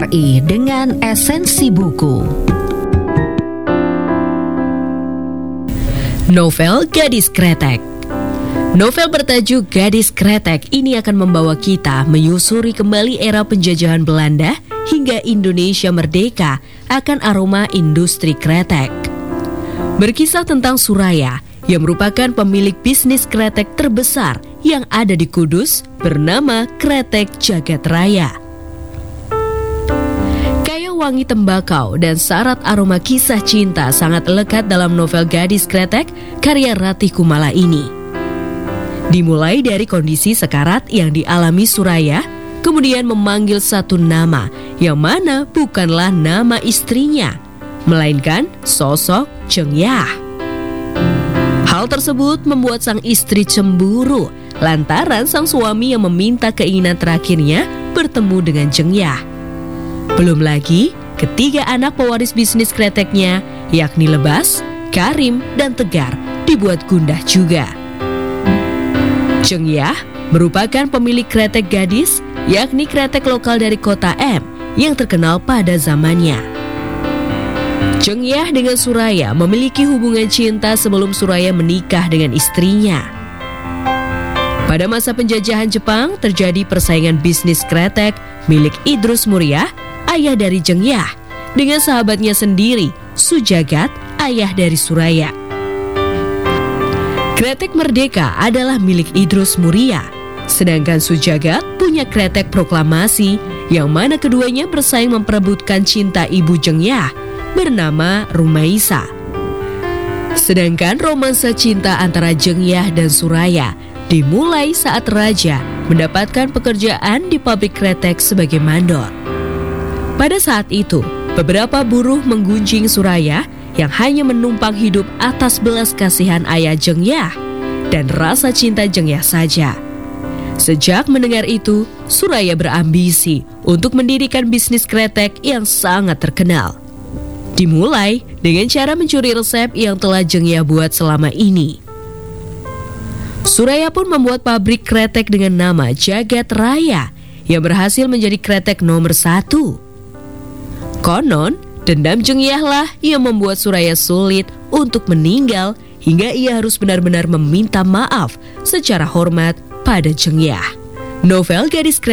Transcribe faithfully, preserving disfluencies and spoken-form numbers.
R I dengan esensi buku. Novel Gadis Kretek. Novel bertajuk Gadis Kretek ini akan membawa kita menyusuri kembali era penjajahan Belanda hingga Indonesia merdeka akan aroma industri kretek. Berkisah tentang Suraya yang merupakan pemilik bisnis kretek terbesar yang ada di Kudus bernama Kretek Jagat Raya. Kaya wangi tembakau dan syarat aroma kisah cinta sangat lekat dalam novel Gadis Kretek karya Ratih Kumala ini. Dimulai dari kondisi sekarat yang dialami Suraya, kemudian memanggil satu nama yang mana bukanlah nama istrinya, melainkan sosok Cengyah. Hal tersebut membuat sang istri cemburu lantaran sang suami yang meminta keinginan terakhirnya bertemu dengan Cengyah. Belum lagi ketiga anak pewaris bisnis kreteknya, yakni Lebas, Karim, dan Tegar, dibuat gundah juga. Cengyah merupakan pemilik kretek gadis, yakni kretek lokal dari kota M yang terkenal pada zamannya. Cengyah dengan Suraya memiliki hubungan cinta sebelum Suraya menikah dengan istrinya. Pada masa penjajahan Jepang terjadi persaingan bisnis kretek milik Idrus Muryah, ayah dari Cengyah, dengan sahabatnya sendiri, Sujagat, ayah dari Suraya. Kretek Merdeka adalah milik Idrus Muryah, sedangkan Sujagat punya kretek proklamasi yang mana keduanya bersaing memperebutkan cinta ibu Cengyah bernama Rumaisa. Sedangkan romansa cinta antara Cengyah dan Suraya dimulai saat Raja mendapatkan pekerjaan di pabrik kretek sebagai mandor. Pada saat itu, beberapa buruh menggunjing Suraya yang hanya menumpang hidup atas belas kasihan ayah Cengyah dan rasa cinta Cengyah saja. Sejak mendengar itu, Suraya berambisi untuk mendirikan bisnis kretek yang sangat terkenal. Dimulai dengan cara mencuri resep yang telah Cengyah buat selama ini. Suraya pun membuat pabrik kretek dengan nama Jagat Raya yang berhasil menjadi kretek nomor satu. Konon, dendam Cengyah lah yang membuat Suraya sulit untuk meninggal hingga ia harus benar-benar meminta maaf secara hormat pada Cengyah. Novel Gadis Kretek